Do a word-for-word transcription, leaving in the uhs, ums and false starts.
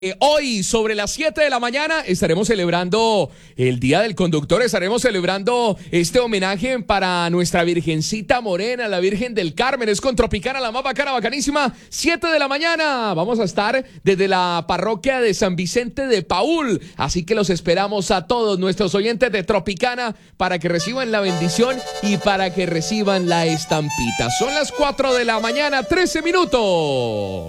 Eh, hoy, sobre las siete de la mañana, estaremos celebrando el Día del Conductor. Estaremos celebrando este homenaje para nuestra Virgencita Morena, la Virgen del Carmen. Es con Tropicana, la más bacana, bacanísima. siete de la mañana. Vamos a estar desde la parroquia de San Vicente de Paúl. Así que los esperamos a todos nuestros oyentes de Tropicana para que reciban la bendición y para que reciban la estampita. Son las cuatro de la mañana, trece minutos.